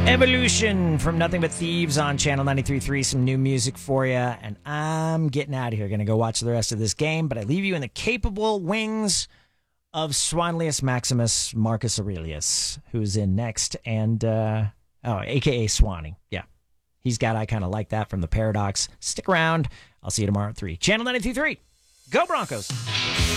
Evolution from Nothing But Thieves on Channel 93.3. Some new music for you. And I'm getting out of here. Going to go watch the rest of this game. But I leave you in the capable wings of Swanlius Maximus Marcus Aurelius, who's in next. And, a.k.a. Swanee. Yeah. He's got I Kind of Like That from The Paradox. Stick around. I'll see you tomorrow at 3. Channel 93.3. Go Broncos.